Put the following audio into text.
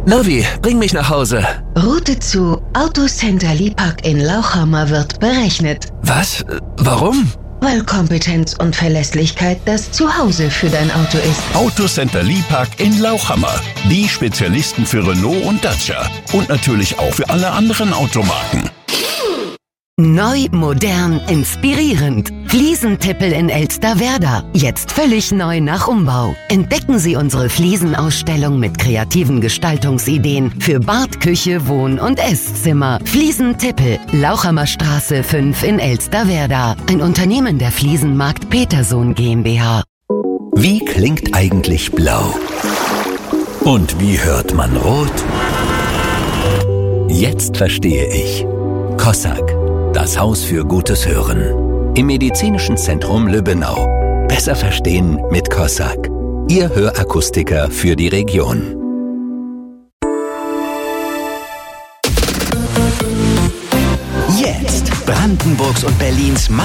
Navi, bring mich nach Hause. Route zu Autocenter Lipack in Lauchhammer wird berechnet. Was? Warum? Weil Kompetenz und Verlässlichkeit das Zuhause für dein Auto ist. Autocenter Lipack in Lauchhammer. Die Spezialisten für Renault und Dacia. Und natürlich auch für alle anderen Automarken. Neu, modern, inspirierend. Fliesentippel in Elsterwerda. Jetzt völlig neu nach Umbau. Entdecken Sie unsere Fliesenausstellung mit kreativen Gestaltungsideen für Bad, Küche, Wohn- und Esszimmer. Fliesentippel, Lauchhammer Straße 5 in Elsterwerda. Ein Unternehmen der Fliesenmarkt Petersohn GmbH. Wie klingt eigentlich blau? Und wie hört man rot? Jetzt verstehe ich. Kossak. Das Haus für gutes Hören. Im Medizinischen Zentrum Lübbenau. Besser verstehen mit Kossak. Ihr Hörakustiker für die Region. Jetzt Brandenburgs und Berlins